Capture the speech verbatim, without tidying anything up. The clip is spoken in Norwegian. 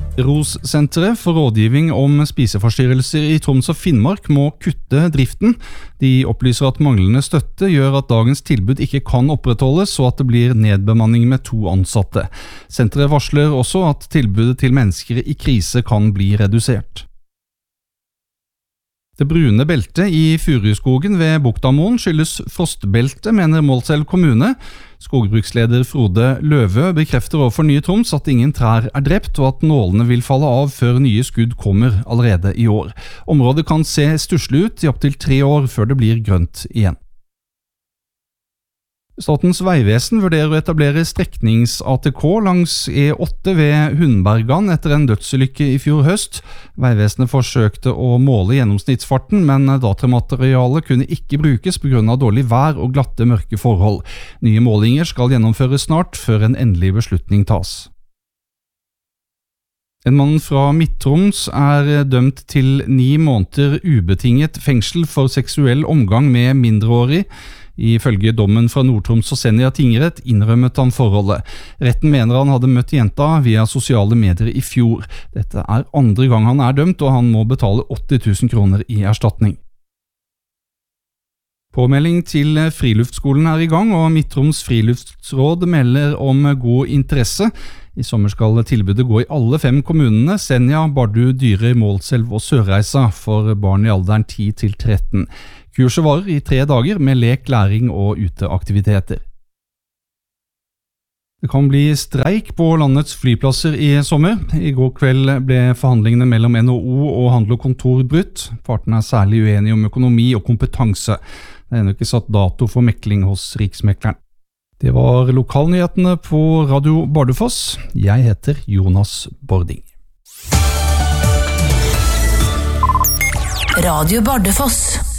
ROS-senteret for rådgivning om spiseforstyrrelser i Troms og Finnmark må kutte driften. De opplyser at manglende støtte gjør at dagens tilbud ikke kan opprettholdes, og at det blir nedbemanning med to ansatte. Senteret varsler også at tilbudet til mennesker i krise kan bli redusert. Det brune beltet i Furuskogen ved Buktamoen skyldes frostbelte, mener Målselv kommune. Skogbruksleder Frode Løvø bekrefter overfor Nye Troms at ingen trær er drept, og at nålene vil falle av før nye skudd kommer allerede i år. Området kan se stusslig ut i opptil tre år før det blir grønt igjen. Statens vegvesen vurderer å etablere streknings-A T K langs E åtte ved Hundbergan etter en dødsulykke i fjor høst. Vegvesenet forsøkte å måle gjennomsnittsfarten, men datamaterialet kunne ikke brukes på grunn av dårlig vær og glatte mørke forhold. Nye målinger skal gjennomføres snart, før en endelig beslutning tas. En mann fra Midt-Troms er dømt til ni måneder ubetinget fengsel for seksuell omgang med mindreårig. Ifølge dommen fra Nord-Troms og Senja tingrett innrømmet han forholdet. Retten mener han hadde møtt jenta via sosiale medier i fjor. Dette er andre gang han er dømt, og han må betale åtti tusen kroner i erstatning. Påmelding til Friluftsskolen er i gang, og Midt-Troms Friluftsråd melder om god interesse. I sommer skal tilbudet gå i alle fem kommunene, Senja, Bardu, Dyre, Målselv og Sørreisa, for barn i alderen ti til tretten. Kurset varer i tre dager med lek, læring og uteaktiviteter. Det kan bli streik på landets flyplasser i sommer. I går kveld ble forhandlingene mellom N H O og Handel og Kontor brutt. Partene er særlig uenige om økonomi og kompetanse. Det er ennå ikke satt dato for mekling hos Riksmekleren. Det var lokalnyhetene på Radio Bardufoss. Jeg heter Jonas Bording. Radio Bardufoss.